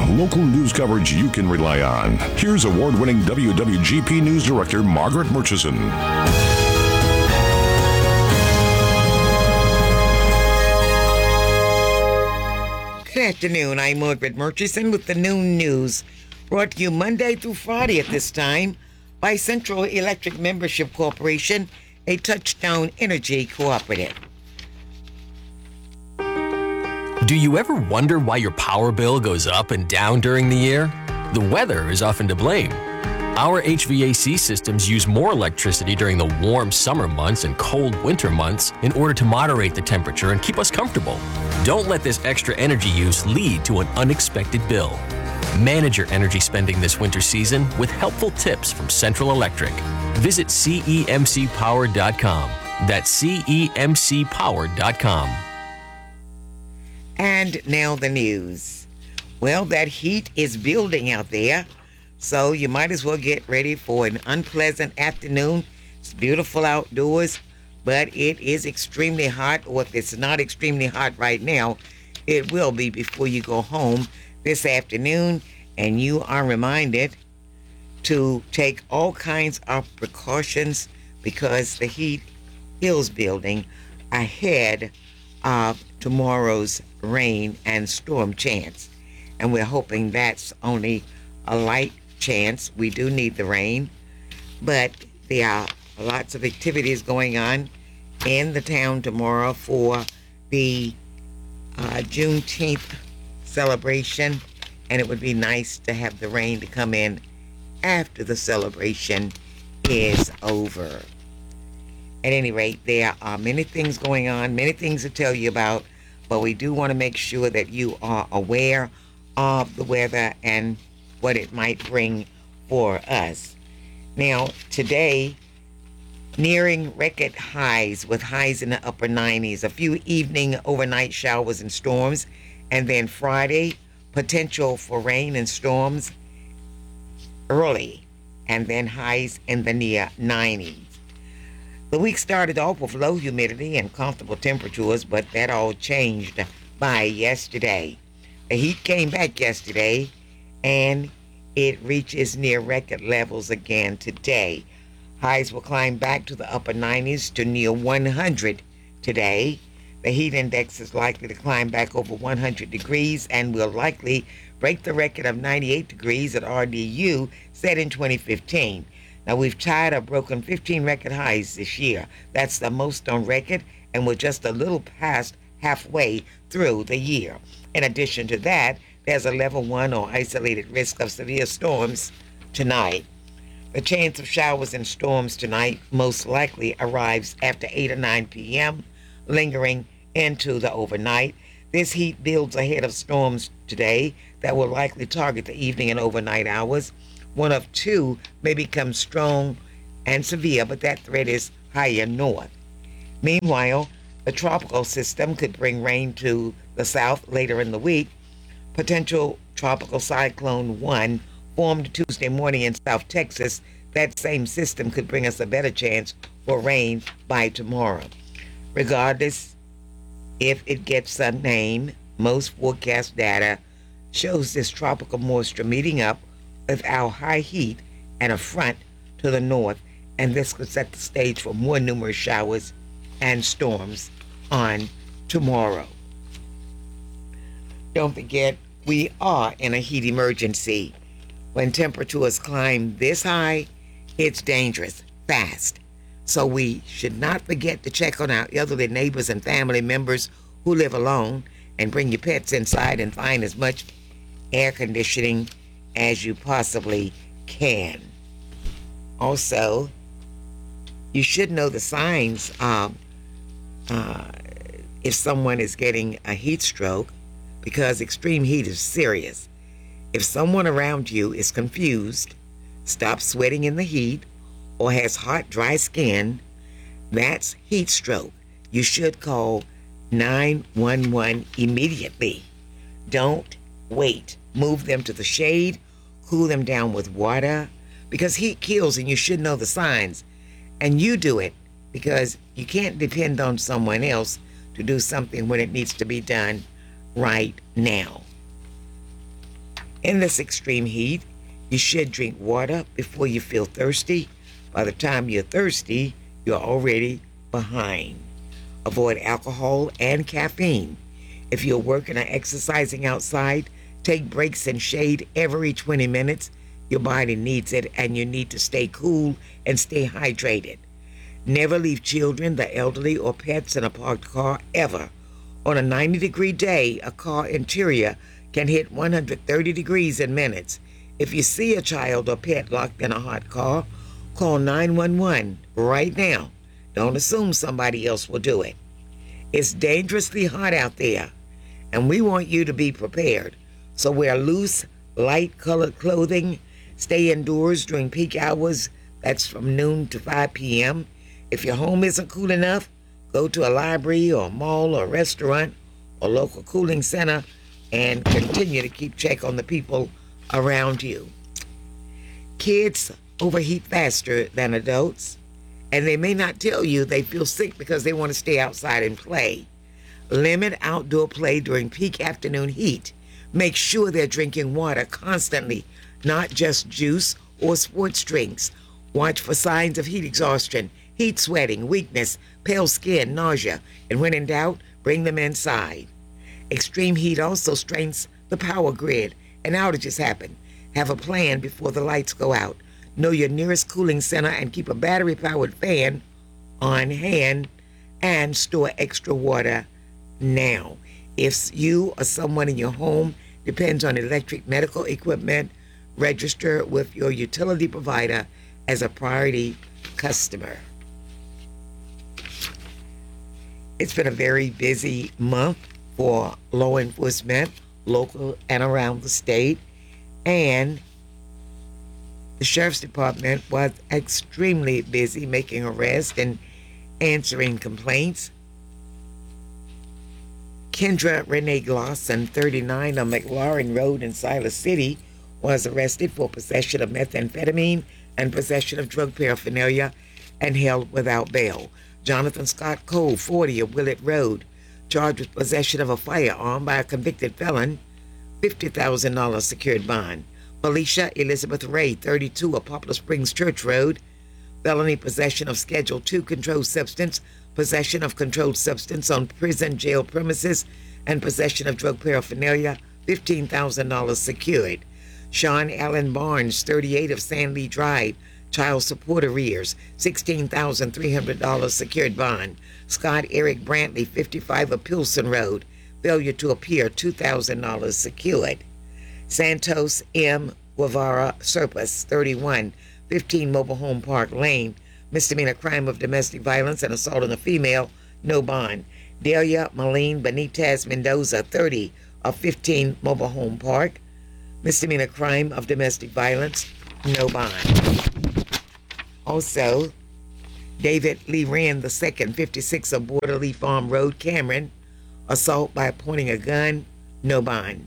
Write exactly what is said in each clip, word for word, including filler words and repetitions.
local news coverage you can rely on. Here's award-winning W W G P News Director Margaret Murchison. Good afternoon. I'm Margaret Murchison with the noon news, brought to you Monday through Friday at this time by Central Electric Membership Corporation, a Touchstone Energy cooperative. Do you ever wonder why your power bill goes up and down during the year? The weather is often to blame. Our H V A C systems use more electricity during the warm summer months and cold winter months in order to moderate the temperature and keep us comfortable. Don't let this extra energy use lead to an unexpected bill. Manage your energy spending this winter season with helpful tips from Central Electric. Visit C E M C power dot com. That's C E M C power dot com. And now the news. Well, that heat is building out there, so you might as well get ready for an unpleasant afternoon. It's beautiful outdoors, but it is extremely hot, or if it's not extremely hot right now, it will be before you go home this afternoon, and you are reminded to take all kinds of precautions because the heat is building ahead of tomorrow's rain and storm chance. And we're hoping that's only a light chance. We do need the rain, but there are lots of activities going on in the town tomorrow for the uh, Juneteenth celebration, and it would be nice to have the rain to come in after the celebration is over. At any rate, there are many things going on, many things to tell you about, but we do want to make sure that you are aware of the weather and what it might bring for us. Now, today, nearing record highs with highs in the upper nineties, a few evening overnight showers and storms, and then Friday, potential for rain and storms early, and then highs in the near nineties. The week started off with low humidity and comfortable temperatures, but that all changed by yesterday. The heat came back yesterday, and it reaches near record levels again today. Highs will climb back to the upper nineties to near one hundred today. The heat index is likely to climb back over one hundred degrees and will likely break the record of ninety-eight degrees at R D U set in twenty fifteen. Now, we've tied or broken fifteen record highs this year. That's the most on record, and we're just a little past halfway through the year. In addition to that, there's a level one or isolated risk of severe storms tonight. The chance of showers and storms tonight most likely arrives after eight or nine p.m., lingering into the overnight. This heat builds ahead of storms today that will likely target the evening and overnight hours. One of two may become strong and severe, but that threat is higher north. Meanwhile, the tropical system could bring rain to the south later in the week. Potential tropical cyclone one formed Tuesday morning in South Texas. That same system could bring us a better chance for rain by tomorrow. Regardless if it gets a name, most forecast data shows this tropical moisture meeting up with our high heat and a front to the north, and this could set the stage for more numerous showers and storms on tomorrow. Don't forget, we are in a heat emergency. When temperatures climb this high, it's dangerous, fast. So we should not forget to check on our elderly neighbors and family members who live alone, and bring your pets inside and find as much air conditioning as you possibly can. Also, you should know the signs of uh, if someone is getting a heat stroke, because extreme heat is serious. If someone around you is confused, stops sweating in the heat, or has hot, dry skin, that's heat stroke. You should call nine one one immediately. Don't wait. Move them to the shade, cool them down with water, because heat kills and you should know the signs. And you do it because you can't depend on someone else to do something when it needs to be done right now. In this extreme heat, you should drink water before you feel thirsty. By the time you're thirsty, you're already behind. Avoid alcohol and caffeine. If you're working or exercising outside, take breaks in shade every twenty minutes. Your body needs it, and you need to stay cool and stay hydrated. Never leave children, the elderly, or pets in a parked car ever. On a ninety degree day, a car interior can hit one hundred thirty degrees in minutes. If you see a child or pet locked in a hot car, call nine one one right now. Don't assume somebody else will do it. It's dangerously hot out there, and we want you to be prepared. So wear loose, light-colored clothing. Stay indoors during peak hours. That's from noon to five p.m. If your home isn't cool enough, go to a library or a mall or restaurant or local cooling center and continue to keep check on the people around you. Kids overheat faster than adults, and they may not tell you they feel sick because they want to stay outside and play. Limit outdoor play during peak afternoon heat. Make sure they're drinking water constantly, not just juice or sports drinks. Watch for signs of heat exhaustion, heat sweating, weakness, pale skin, nausea, and when in doubt, bring them inside. Extreme heat also strains the power grid, and outages happen. Have a plan before the lights go out. Know your nearest cooling center and keep a battery-powered fan on hand, and store extra water now. If you or someone in your home depends on electric medical equipment, register with your utility provider as a priority customer. It's been a very busy month for law enforcement, local and around the state, and the Sheriff's Department was extremely busy making arrests and answering complaints. Kendra Renee Glosson, thirty-nine, on McLaurin Road in Silas City, was arrested for possession of methamphetamine and possession of drug paraphernalia and held without bail. Jonathan Scott Cole, forty, of Willett Road, charged with possession of a firearm by a convicted felon, fifty thousand dollars secured bond. Felicia Elizabeth Ray, thirty-two, of Poplar Springs Church Road, felony possession of Schedule two controlled substance, possession of controlled substance on prison jail premises, and possession of drug paraphernalia, fifteen thousand dollars secured. Sean Allen Barnes, thirty-eight, of Sandley Drive, child support arrears, sixteen thousand three hundred dollars secured bond. Scott Eric Brantley, fifty-five, of Pilsen Road, failure to appear, two thousand dollars secured. Santos M. Guevara Serpas, thirty-one, fifteen Mobile Home Park Lane, misdemeanor crime of domestic violence and assault on a female, no bond. Delia Malene Benitez Mendoza, thirty, of fifteen Mobile Home Park, misdemeanor crime of domestic violence, no bond. Also, David Lee Wren the second, fifty-six, of Borderley Farm Road, Cameron, assault by pointing a gun, no bond.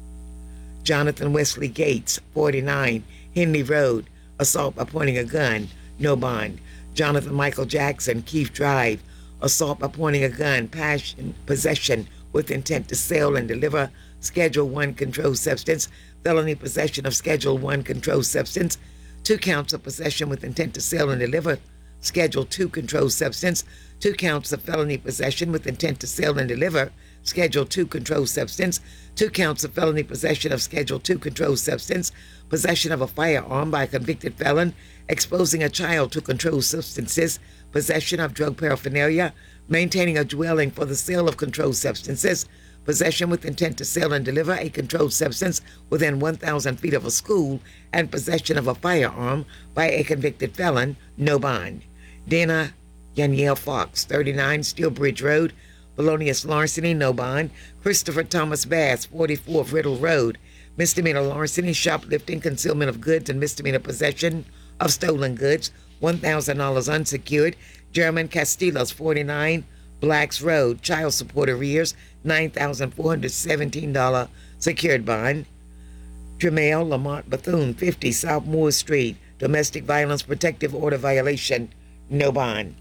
Jonathan Wesley Gates, forty-nine, Henley Road, assault by pointing a gun, no bond. Jonathan Michael Jackson, Keith Drive, assault by pointing a gun, passion, possession with intent to sell and deliver Schedule one controlled substance, felony possession of Schedule one controlled substance, two counts of possession with intent to sell and deliver Schedule two controlled substance, two counts of felony possession with intent to sell and deliver Schedule two controlled substance, two counts of felony possession of Schedule two controlled substance, possession of a firearm by a convicted felon, exposing a child to controlled substances, possession of drug paraphernalia, maintaining a dwelling for the sale of controlled substances, possession with intent to sell and deliver a controlled substance within one thousand feet of a school, and possession of a firearm by a convicted felon, no bond. Dana Danielle Fox, thirty-nine, Steel Bridge Road, felonious larceny, no bond. Christopher Thomas Bass, forty-four, of Riddle Road, misdemeanor larceny, shoplifting, concealment of goods, and misdemeanor possession of stolen goods, one thousand dollars unsecured. German Castillos, forty-nine, Blacks Road, child support arrears, nine thousand four hundred seventeen dollars secured bond. Tremail Lamont Bethune, fifty, South Moore Street, domestic violence protective order violation, no bond.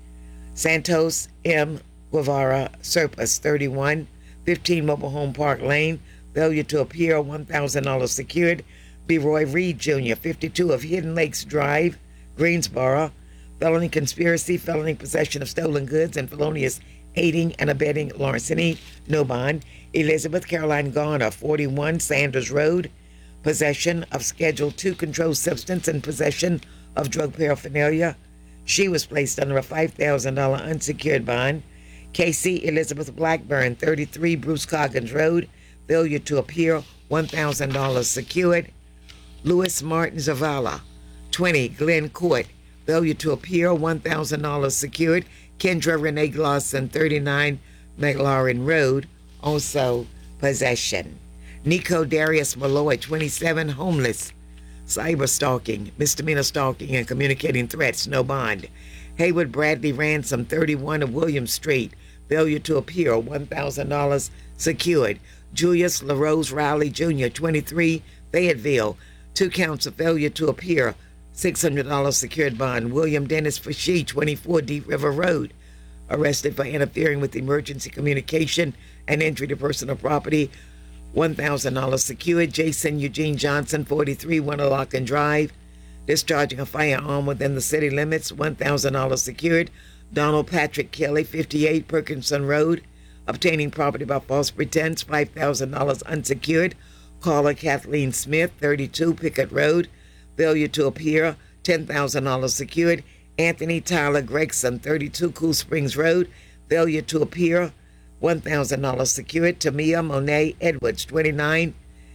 Santos M. Guevara Serpas, thirty-one, fifteen Mobile Home Park Lane, Failure to appear, one thousand dollars secured. B. Roy Reed Junior, fifty-two of Hidden Lakes Drive, Greensboro. Felony conspiracy, felony possession of stolen goods, and felonious aiding and abetting larceny. No bond. Elizabeth Caroline Garner, forty-one Sanders Road. Possession of Schedule two controlled substance and possession of drug paraphernalia. She was placed under a five thousand dollars unsecured bond. Casey Elizabeth Blackburn, thirty-three Bruce Coggins Road. Failure to appear, one thousand dollars secured. Louis Martin Zavala, twenty Glen Court. Failure to appear, one thousand dollars secured. Kendra Renee Glosson, thirty-nine McLaurin Road, also possession. Nico Darius Malloy, twenty-seven, homeless. Cyber stalking, misdemeanor stalking, and communicating threats, no bond. Haywood Bradley Ransom, thirty-one of William Street. Failure to appear, one thousand dollars secured. Julius LaRose Riley Junior, twenty-three, Fayetteville. Two counts of failure to appear, six hundred dollars secured bond. William Dennis Fashy, twenty-four Deep River Road, arrested for interfering with emergency communication and injury to personal property, one thousand dollars secured. Jason Eugene Johnson, forty-three Winterlocken Drive, discharging a firearm within the city limits, one thousand dollars secured. Donald Patrick Kelly, fifty-eight Perkinson Road, obtaining property by false pretense, five thousand dollars unsecured. Caller Kathleen Smith, thirty-two Pickett Road, failure to appear, ten thousand dollars secured. Anthony Tyler Gregson, thirty-two Cool Springs Road, failure to appear, one thousand dollars secured. Tamia Monet Edwards, twenty-nine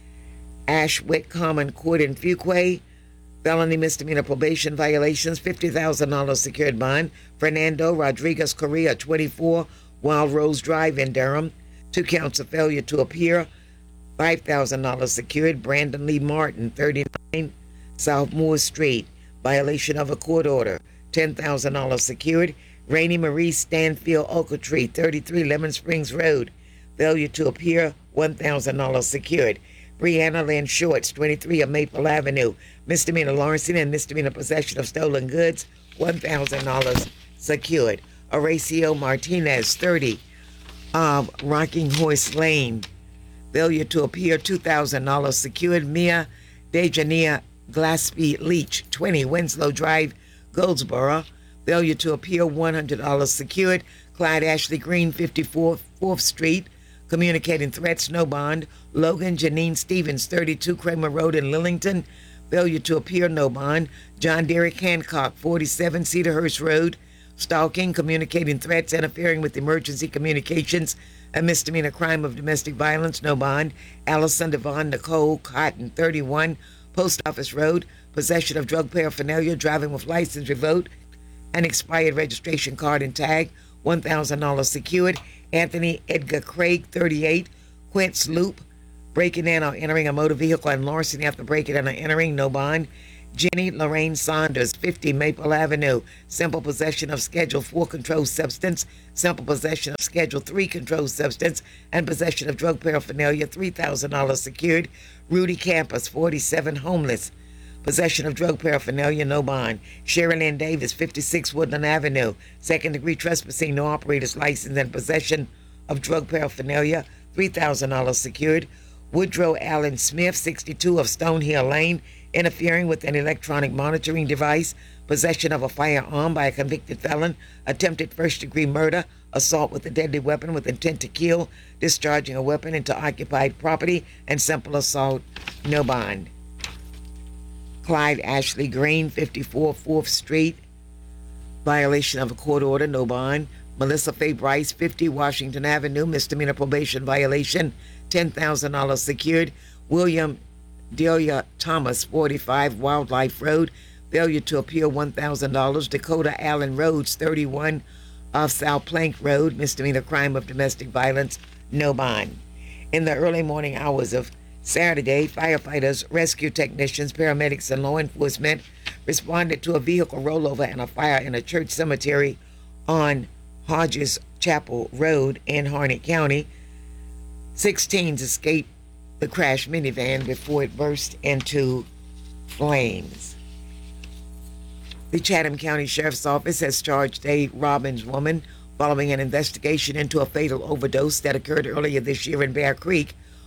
Ashwick Common Court in Fuquay, felony misdemeanor probation violations, fifty thousand dollars secured bond. Fernando Rodriguez Correa, twenty-four Wild Rose Drive in Durham, two counts of failure to appear, five thousand dollars secured. Brandon Lee Martin, thirty-nine South Moore Street, violation of a court order, ten thousand dollars secured. Rainey Marie Stanfield Ochiltree, thirty-three Lemon Springs Road, failure to appear, one thousand dollars secured. Brianna Lynn Shorts, twenty-three of Maple Avenue, misdemeanor larceny and misdemeanor possession of stolen goods, one thousand dollars secured. Horacio Martinez, thirty of Rocking Horse Lane, failure to appear, two thousand dollars secured. Mia Dejania Glaspie Leach, twenty Winslow Drive, Goldsboro, failure to appear, one hundred dollars secured. Clyde Ashley Green, fifty-four fourth Street, communicating threats, no bond. Logan Janine Stevens, thirty-two Kramer Road in Lillington, failure to appear, no bond. John Derek Hancock, forty-seven Cedarhurst Road, stalking, communicating threats, interfering with emergency communications, a misdemeanor crime of domestic violence, no bond. Allison Devon Nicole Cotton, thirty-one Post Office Road, possession of drug paraphernalia, driving with license revoked, an expired registration card and tag, one thousand dollars secured. Anthony Edgar Craig, thirty-eight Quince Loop, breaking in or entering a motor vehicle and larceny after breaking in or entering, no bond. Jenny Lorraine Saunders, fifty Maple Avenue, simple possession of Schedule four controlled substance, simple possession of Schedule three controlled substance, and possession of drug paraphernalia, three thousand dollars secured. Rudy Campus, forty-seven homeless, possession of drug paraphernalia, no bond. Sherry Lynn Davis, fifty-six Woodland Avenue, second degree trespassing, no operator's license, and possession of drug paraphernalia, three thousand dollars secured. Woodrow Allen Smith, sixty-two of Stonehill Lane, interfering with an electronic monitoring device, possession of a firearm by a convicted felon, attempted first-degree murder, assault with a deadly weapon with intent to kill, discharging a weapon into occupied property, and simple assault, no bond. Clyde Ashley Green, fifty-four fourth Street, violation of a court order, no bond. Melissa Faye Bryce, fifty Washington Avenue, misdemeanor probation violation, ten thousand dollars secured. William Delia Thomas, forty-five Wildlife Road, failure to appear, one thousand dollars. Dakota Allen Rhodes, thirty-one of South Plank Road, misdemeanor crime of domestic violence, no bond. In the early morning hours of Saturday, firefighters, rescue technicians, paramedics, and law enforcement responded to a vehicle rollover and a fire in a church cemetery on Hodges Chapel Road in Harnett County. sixteens escaped the crashed minivan before it burst into flames. The Chatham County Sheriff's Office has charged a Robbins woman following an investigation into a fatal overdose that occurred earlier this year in Bear Creek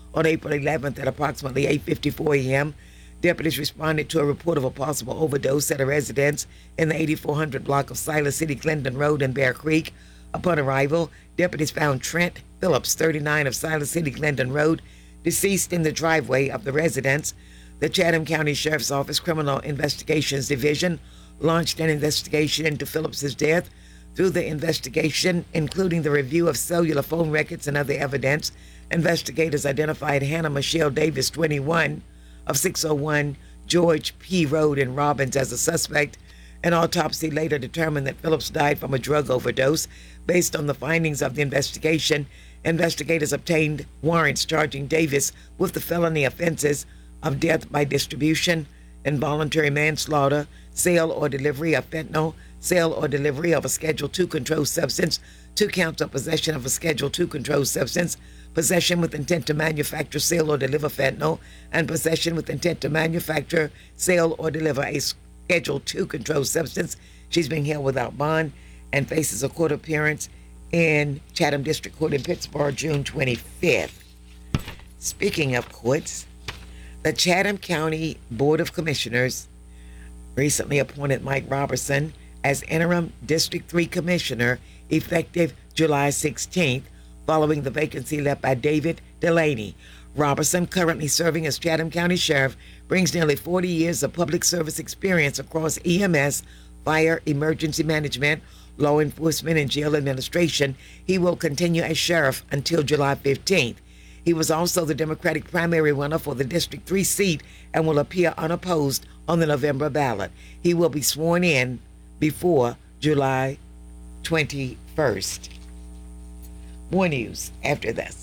On April eleventh at approximately eight fifty-four a.m., deputies responded to a report of a possible overdose at a residence in the eighty-four hundred block of Siler City, Clinton Road in Bear Creek. Upon arrival, deputies found Trent Phillips, thirty-nine, of Siler City, Clinton Road, deceased in the driveway of the residence. The Chatham County Sheriff's Office Criminal Investigations Division launched an investigation into Phillips's death. Through the investigation, including the review of cellular phone records and other evidence, investigators identified Hannah Michelle Davis, twenty-one, of six oh one George P. Road in Robbins as a suspect. An autopsy later determined that Phillips died from a drug overdose. Based on the findings of the investigation, investigators obtained warrants charging Davis with the felony offenses of death by distribution, involuntary manslaughter, sale or delivery of fentanyl, sale or delivery of a Schedule two controlled substance, two counts of possession of a Schedule two controlled substance, possession with intent to manufacture, sale, or deliver fentanyl, and possession with intent to manufacture, sale, or deliver a Schedule two controlled substance. She's being held without bond and faces a court appearance in Chatham District Court in Pittsburgh, June twenty-fifth. Speaking of courts, the Chatham County Board of Commissioners recently appointed Mike Robertson as interim District three Commissioner effective July sixteenth, following the vacancy left by David Delaney. Robertson, currently serving as Chatham County Sheriff, brings nearly forty years of public service experience across E M S, fire, emergency management, law enforcement, and jail administration. He will continue as sheriff until July fifteenth. He was also the Democratic primary winner for the District three seat and will appear unopposed on the November ballot. He will be sworn in before July twenty-first. More news after this.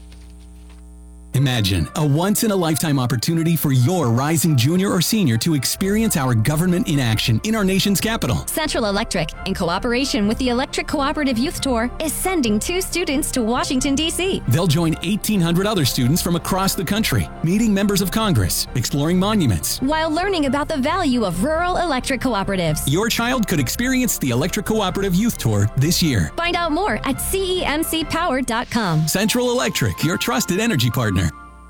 Imagine a once-in-a-lifetime opportunity for your rising junior or senior to experience our government in action in our nation's capital. Central Electric, in cooperation with the Electric Cooperative Youth Tour, is sending two students to Washington, D C They'll join eighteen hundred other students from across the country, meeting members of Congress, exploring monuments, while learning about the value of rural electric cooperatives. Your child could experience the Electric Cooperative Youth Tour this year. Find out more at C E M C power dot com. Central Electric, your trusted energy partner.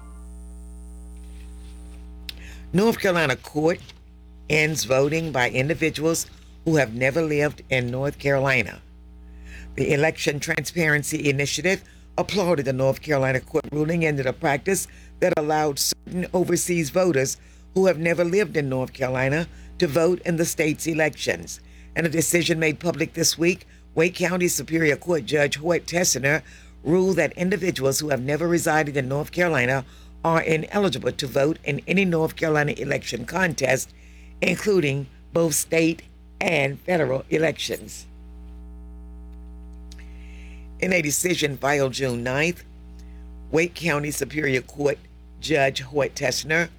North Carolina court ends voting by individuals who have never lived in North Carolina. The Election Transparency Initiative applauded the North Carolina court ruling, ended a practice that allowed certain overseas voters who have never lived in North Carolina to vote in the state's elections. In a decision made public this week, Wake County Superior Court Judge Hoyt Tessiner ruled that individuals who have never resided in North Carolina are ineligible to vote in any North Carolina election contest, including both state and federal elections. In a decision filed June ninth, Wake County Superior Court Judge Hoyt Tessiner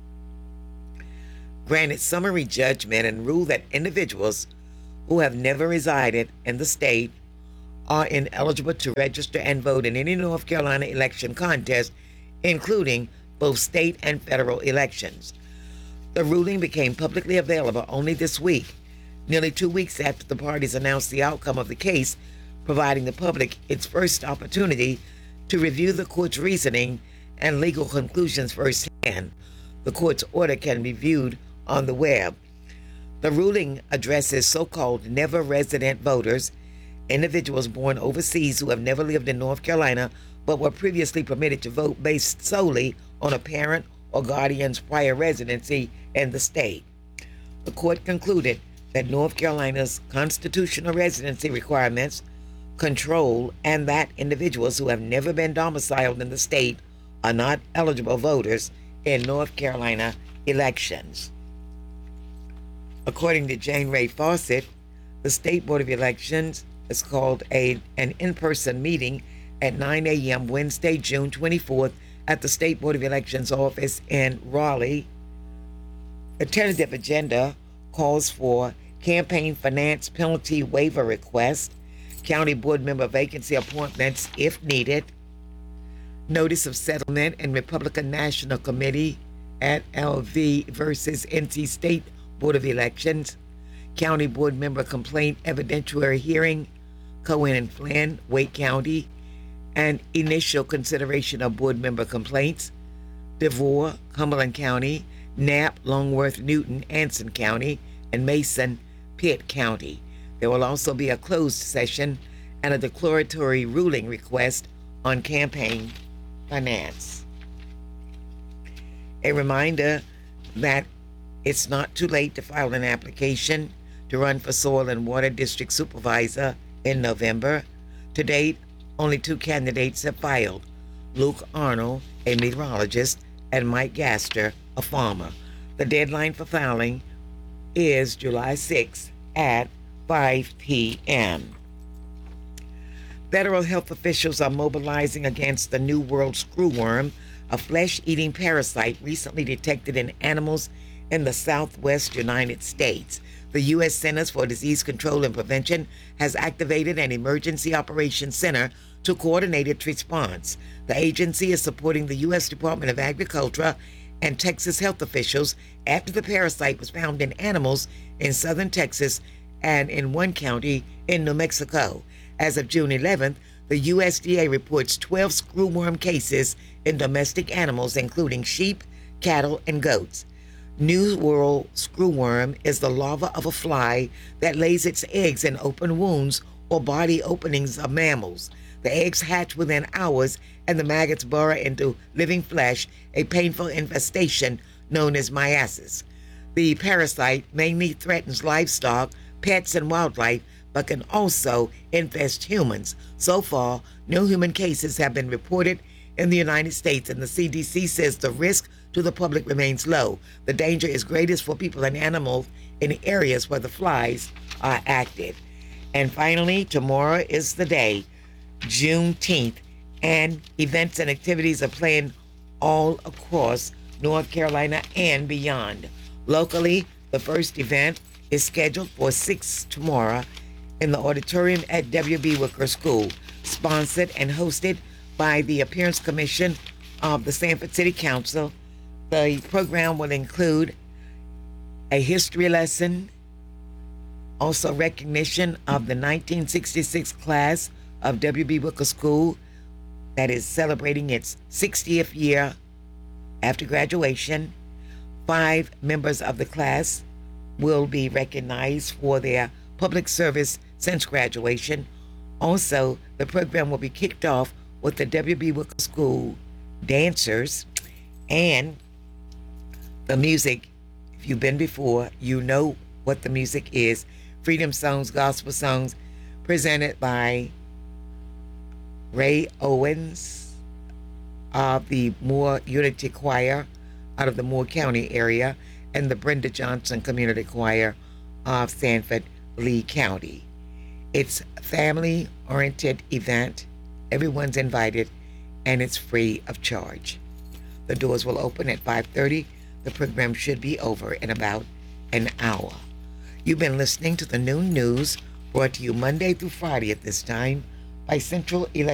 granted summary judgment and ruled that individuals who have never resided in the state are ineligible to register and vote in any North Carolina election contest, including both state and federal elections. The ruling became publicly available only this week, nearly two weeks after the parties announced the outcome of the case, providing the public its first opportunity to review the court's reasoning and legal conclusions firsthand. The court's order can be viewed on the web. The ruling addresses so-called never-resident voters, individuals born overseas who have never lived in North Carolina but were previously permitted to vote based solely on a parent or guardian's prior residency in the state. The court concluded that North Carolina's constitutional residency requirements control and that individuals who have never been domiciled in the state are not eligible voters in North Carolina elections. According to Jane Ray Fawcett, the State Board of Elections has called a, an in-person meeting at nine a.m. Wednesday, June twenty-fourth at the State Board of Elections office in Raleigh. The tentative agenda calls for campaign finance penalty waiver request, county board member vacancy appointments if needed, notice of settlement in Republican National Committee at L V versus N C State Board of Elections, county board member complaint evidentiary hearing, Cohen and Flynn, Wake County, and initial consideration of board member complaints. DeVore, Cumberland County, Knapp, Longworth, Newton, Anson County, and Mason, Pitt County. There will also be a closed session and a declaratory ruling request on campaign finance. A reminder that it's not too late to file an application to run for Soil and Water District Supervisor in November. To date, only two candidates have filed: Luke Arnold, a meteorologist, and Mike Gaster, a farmer. The deadline for filing is July sixth at five p.m. Federal health officials are mobilizing against the New World screwworm, a flesh-eating parasite recently detected in animals in the southwest United States. The U S Centers for Disease Control and Prevention has activated an emergency operations center to coordinate its response. The agency is supporting the U S Department of Agriculture and Texas health officials after the parasite was found in animals in southern Texas and in one county in New Mexico. As of June eleventh, the U S D A reports twelve screwworm cases in domestic animals, including sheep, cattle, and goats. New World screwworm is the larva of a fly that lays its eggs in open wounds or body openings of mammals. The eggs hatch within hours, and the maggots burrow into living flesh, a painful infestation known as myiasis. The parasite mainly threatens livestock, pets, and wildlife, but can also infest humans. So far, no human cases have been reported in the United States, and the C D C says the risk to the public remains low. The danger is greatest for people and animals in areas where the flies are active. And finally, tomorrow is the day, Juneteenth, and events and activities are planned all across North Carolina and beyond. Locally, the first event is scheduled for six tomorrow in the auditorium at W B Wicker School, sponsored and hosted by the Appearance Commission of the Sanford City Council. The program will include a history lesson, also recognition of the nineteen sixty-six class of W B Wicker School that is celebrating its sixtieth year after graduation. Five members of the class will be recognized for their public service since graduation. Also, the program will be kicked off with the W B Wicker School dancers, and the music. If you've been before, you know what the music is. Freedom songs, gospel songs, presented by Ray Owens of the Moore Unity Choir out of the Moore County area, and the Brenda Johnson Community Choir of Sanford Lee County. It's a family-oriented event. Everyone's invited, and it's free of charge. The doors will open at five thirty. The program should be over in about an hour. You've been listening to the Noon News, brought to you Monday through Friday at this time by Central Electric.